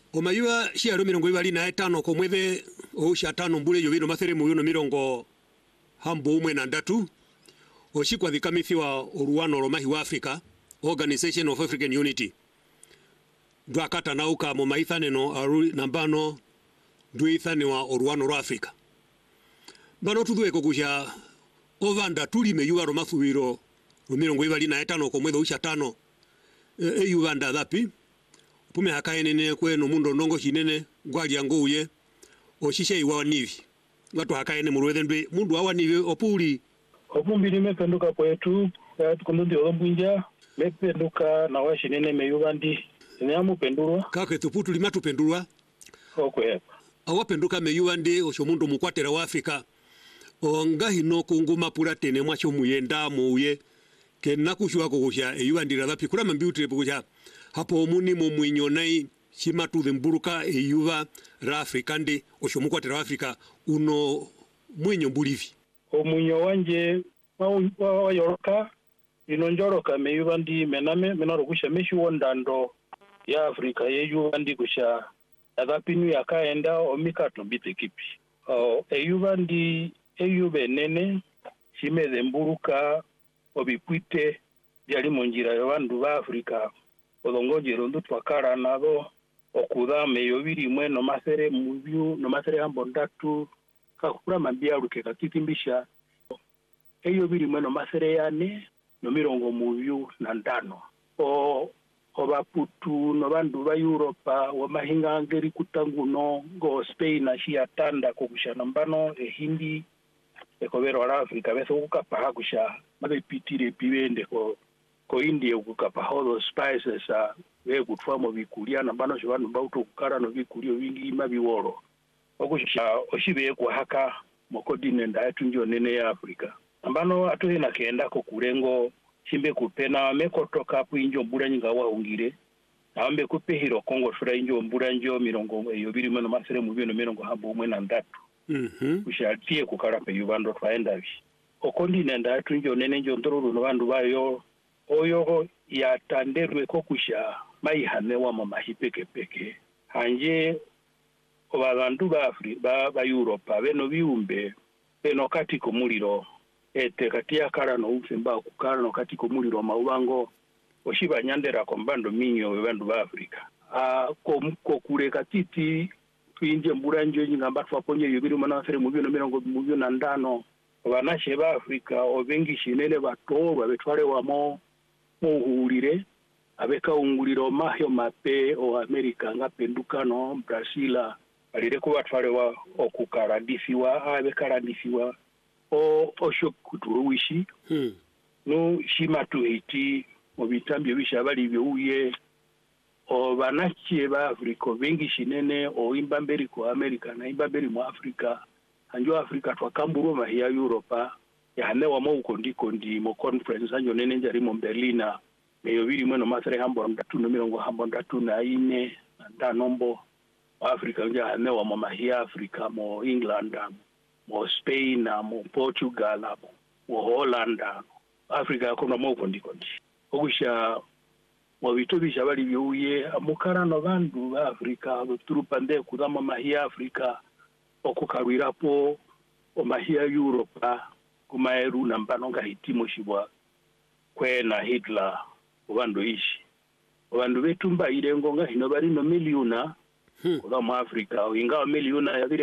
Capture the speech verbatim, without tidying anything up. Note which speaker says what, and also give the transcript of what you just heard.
Speaker 1: Omayua shiaro mirongo ibali na etano komwethe osha tano mbule yobino mathere muyuno mirongo hambo umwe na ndatu oshikwa thikamithi wa oruano romahi wa Africa Organization of African Unity dwakata nauka mo maithane no aru nambano duithane wa oruano ro Africa bano tudwe kokusha ovanda tuli meyuwa romathuwiro mirongo ibali na etano komwethe osha tano e, e Uganda dhapi pume hakaenene kweno mundo ndongo shinene gwali yanguye oshishe iwa nivi ngatu hakaene murwethe ndwe mundu awa nivi opuli
Speaker 2: opumbi nimependuka kwetu tukundundi olombunja mependuka na washinene meyubandi nyamu pendurwa
Speaker 1: kake tuputu limatu pendurwa
Speaker 2: okwe
Speaker 1: awa penduka meyubandi osho mundu mukwatera wa Afrika ongahi no kunguma pura tene mwacho muyenda muye kenakushwa kokosha eyubandira dhapi kula mambiutire pokosha hapo muni mu mwinyonai shimatu dhimburuka eyuva ra Afrika ndi oshomukwatera wa Afrika uno mwinyo mbulivi
Speaker 2: omunyo wanje wa yoroka inonjoroka meyuva ndi mename menorokusha meshu ndando ya Afrika yeyuva ndi kusha adapinu yakaenda omikato bite kipi o eyuva ndi eyuve nene shimeze mburuka obipwite byali monjira y'abantu ba Afrika odongojero ndutwakara nabo okudame yobiri mwe no masere mubyu no masere hambo ndatu kakura mambia ruke kakitimbisha eyo biri mwe no masere yane no mirongo mubyu na ndano o obaputu no bandu ba Europa wa mahinga ngeri kutanguno go Spain na shia tanda kokushana mbano e hindi ekobero ala Afrika beso kukapa kusha mabe pitire pibende ko ko India ukukapa hodo spices a we kutwamo bikuliana bano shobanu bauto kukara no bikulio wingi mabiworo okusha oshibe kwa haka mokodine ndatu njo nene ya Afrika ambano atohe na kenda ko kurengo chimbe kupena mekotoka pu injo mbura nyinga wa ungire ambe kupehiro Kongo shura injo mbura njo mirongo yobiri meno masere mu bino mirongo habo umwe na ndatu
Speaker 1: mhm
Speaker 2: ushatie kukara pe yubando twaenda bi okondine ndatu njo nene njo ndororo no bandu bayo oyo ya tanderwe kokusha maihane wa mama hipeke peke hanje obagandu ba Afrika ba, ba Europa beno biumbe beno kati ko muliro ete kati ya kara no ufemba kukara no kati ko muliro maubango oshiba nyandera kombando minyo bandu ba Afrika a ko ko kure katiti twinje mburanjo nyingamba twaponye yubiri mana fere mu bino mirongo mu na ndano banashe ba Afrika obengi shinene batorwa betware wamo muhurire abeka unguliro mahyo mape o Amerika ngapenduka no Brazila alire ko batware wa okukaradifiwa abekaradifiwa o osho kuturuwishi
Speaker 1: hmm
Speaker 2: no shimatu hiti mu bitambye bishabali byuye o banakie ba Afrika bengi shinene o imbamberi ko Amerika na imbamberi mu Afrika anjo Afrika twakamburu mahia Europa yahane wa mo ukondiko ndi mo conference anjo nene njari mo Berlina meyo biri mwe no masere hambo ndatu no mirongo hambo ndatu na ine nda nombo Afrika nja hane wa mo mahia Afrika mo England mo Spain mo Portugal mo Holland Afrika kono mo ukondiko ndi ogusha mo bitobi shabali byuye amukara no bandu ba Afrika turupande kudama mahia Afrika okukarwirapo omahia Europa kumaeru nambano ngahitimo shibwa kwena Hitler obandu ishi obandu betumba irengo ngahino bari no miliona hmm. Oda mu Afrika ingawa miliona ya